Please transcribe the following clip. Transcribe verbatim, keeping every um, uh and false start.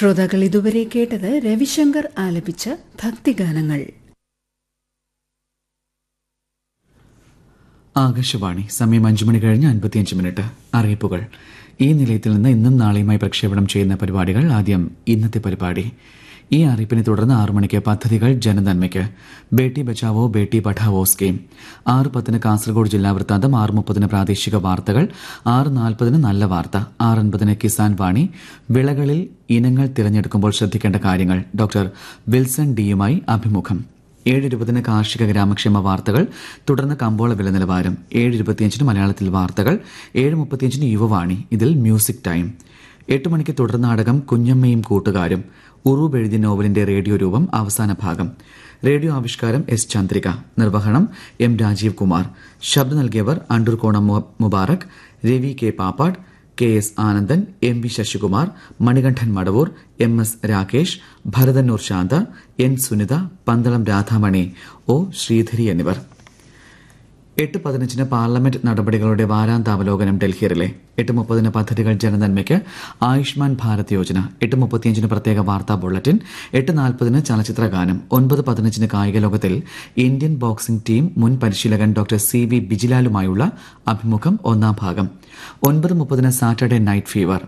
ശ്രോതാക്കൾ ഇതുവരെ കേട്ടത് രവിശങ്കർ ആലപിച്ച ഭക്തിഗാനങ്ങൾ. ആകാശവാണി. സമയം അഞ്ചു മണി കഴിഞ്ഞ് അൻപത്തിയഞ്ച് മിനിറ്റ്. അറിയിപ്പുകൾ. ഈ നിലയത്തിൽ നിന്ന് ഇന്നും നാളെയുമായി പ്രക്ഷേപണം ചെയ്യുന്ന പരിപാടികൾ. ആദ്യം ഇന്നത്തെ പരിപാടി. ഈ അറിയിപ്പിനെ തുടർന്ന് ആറു മണിക്ക് പദ്ധതികൾ ജനനന്മയ്ക്ക്. ബേട്ടി ബച്ചാവോ ബേട്ടി പഠാവോ സ്കീം. ആറ് പത്തിന് കാസർഗോഡ് ജില്ലാ വൃത്താന്തം. ആറ് മുപ്പതിന് പ്രാദേശിക വാർത്തകൾ. ആറ് നാൽപ്പതിന് നല്ല വാർത്ത. ആറ് അൻപതിന് കിസാൻ വാണി. വിളകളിൽ ഇനങ്ങൾ തിരഞ്ഞെടുക്കുമ്പോൾ ശ്രദ്ധിക്കേണ്ട കാര്യങ്ങൾ. ഡോക്ടർ വിൽസൺ ഡിയുമായി അഭിമുഖം. ഏഴ് ഇരുപതിന് കാർഷിക ഗ്രാമക്ഷേമ വാർത്തകൾ. തുടർന്ന് കമ്പോള വില നിലവാരം. ഏഴ് ഇരുപത്തിയഞ്ചിന് മലയാളത്തിൽ വാർത്തകൾ. ഏഴ് മുപ്പത്തിയഞ്ചിന് യുവവാണി. ഇതിൽ മ്യൂസിക് ടൈം. എട്ട് മണിക്ക് തുടർ നാടകം കുഞ്ഞമ്മയും കൂട്ടുകാരും. ഉറൂബ് എഴുതിയ നോവലിന്റെ റേഡിയോ രൂപം അവസാന ഭാഗം. റേഡിയോ ആവിഷ്കാരം എസ് ചന്ദ്രിക. നിർവഹണം എം രാജീവ് കുമാർ. ശബ്ദം നൽകിയവർ Andoorkonam Mubarak, Ravi K Pappad, K S Anandan, M V Sasikumar, Manikandan Madavoor, M S Rakesh, Bharathannoor Shantha, N Sunitha, Pandalam Radhamani, O Sreedhari എന്നിവർ. എട്ട് പതിനഞ്ചിന് പാർലമെന്റ് നടപടികളുടെ വാരാന്താവലോകനം ഡൽഹി റിലേ. എട്ട് മുപ്പതിന് പദ്ധതികൾ ജനനന്മയ്ക്ക്. ആയുഷ്മാൻ ഭാരത് യോജന. എട്ട് മുപ്പത്തിയഞ്ചിന് പ്രത്യേക വാർത്താ ബുള്ളറ്റിൻ. എട്ട് നാൽപ്പതിന് ചലച്ചിത്ര ഗാനം. ഒൻപത് പതിനഞ്ചിന് കായിക ലോകത്തിൽ ഇന്ത്യൻ ബോക്സിംഗ് ടീം മുൻ പരിശീലകൻ ഡോക്ടർ സി വി ബിജിലാലുമായുള്ള അഭിമുഖം ഒന്നാം ഭാഗം. ഒൻപത് മുപ്പതിന് സാറ്റർഡേ നൈറ്റ് ഫീവർ.